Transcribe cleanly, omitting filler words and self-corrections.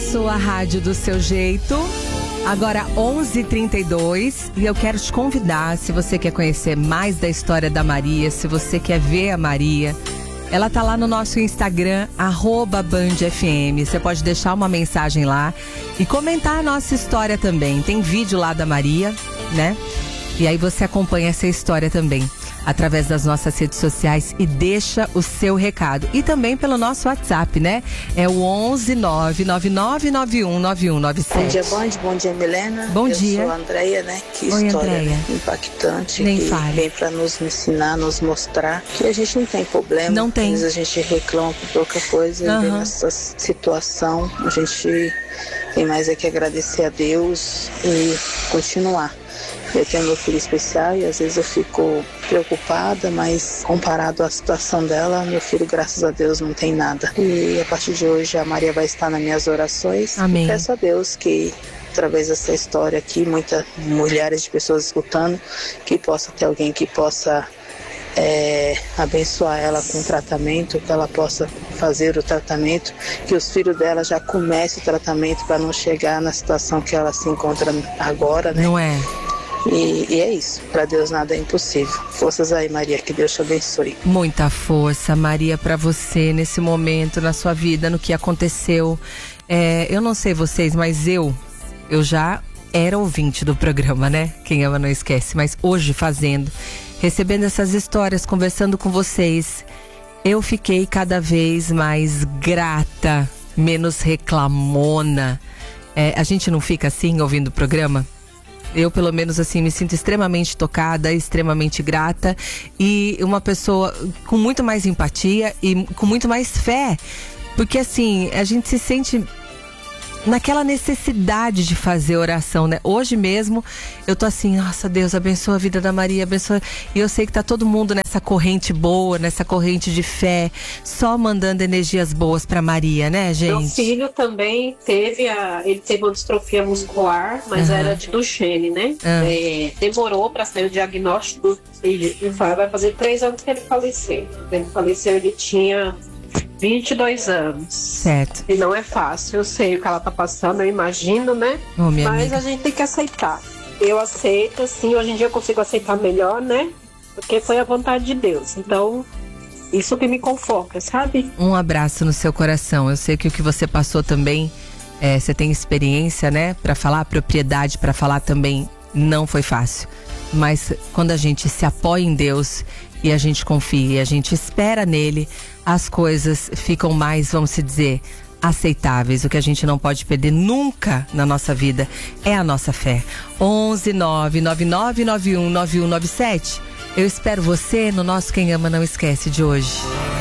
sua rádio do seu jeito. Agora 11h32 e eu quero te convidar, se você quer conhecer mais da história da Maria, se você quer ver a Maria, ela tá lá no nosso Instagram, @BandFM. Você pode deixar uma mensagem lá e comentar a nossa história também. Tem vídeo lá da Maria, né? E aí você acompanha essa história também através das nossas redes sociais e deixa o seu recado. E também pelo nosso WhatsApp, né? É o 11999919197. Bom dia, Band. Bom dia, Milena. Bom dia. Eu sou a Andréia, né? Que Oi, história Andréia. impactante. Nem que fale. vem pra nos ensinar, nos mostrar que a gente não tem problema. Não tem. Às vezes a gente reclama por pouca coisa e vem nessa situação. A gente tem mais é que agradecer a Deus e continuar. Eu tenho meu filho especial e às vezes eu fico preocupada, mas comparado à situação dela, meu filho, graças a Deus, não tem nada. E a partir de hoje a Maria vai estar nas minhas orações. Amém. E peço a Deus que, através dessa história aqui, muitas milhares de pessoas escutando, que possa ter alguém que possa abençoar ela com o tratamento, que ela possa fazer o tratamento, que os filhos dela já comecem o tratamento para não chegar na situação que ela se encontra agora, né? Não é? E é isso, para Deus nada é impossível. Forças aí, Maria, que Deus te abençoe. Muita força, Maria, para você nesse momento, na sua vida, no que aconteceu. Eu não sei vocês, mas eu já era ouvinte do programa, né? Quem ama não esquece, mas hoje recebendo essas histórias, conversando com vocês, eu fiquei cada vez mais grata, menos reclamona. A gente não fica assim ouvindo o programa? Eu, pelo menos, assim, me sinto extremamente tocada, extremamente grata e uma pessoa com muito mais empatia e com muito mais fé. Porque, assim, a gente se sente naquela necessidade de fazer oração, né? Hoje mesmo, eu tô assim, nossa, Deus, abençoa a vida da Maria, abençoa. E eu sei que tá todo mundo nessa corrente boa, nessa corrente de fé, só mandando energias boas pra Maria, né, gente? Meu filho também ele teve uma distrofia muscular, mas era de Duchenne, né? Demorou pra sair o diagnóstico e vai fazer 3 anos que ele faleceu. Ele tinha 22 anos. Certo. E não é fácil, eu sei o que ela tá passando, eu imagino, né? Mas amiga, a gente tem que aceitar. Eu aceito, sim, hoje em dia eu consigo aceitar melhor, né? Porque foi a vontade de Deus. Então, isso que me conforta, sabe? Um abraço no seu coração. Eu sei que o que você passou também, você tem experiência, né? Pra falar, propriedade pra falar também, não foi fácil. Mas quando a gente se apoia em Deus e a gente confia e a gente espera nele, as coisas ficam mais, vamos dizer, aceitáveis. O que a gente não pode perder nunca na nossa vida é a nossa fé. 11999919197. Eu espero você no nosso Quem Ama Não Esquece de hoje.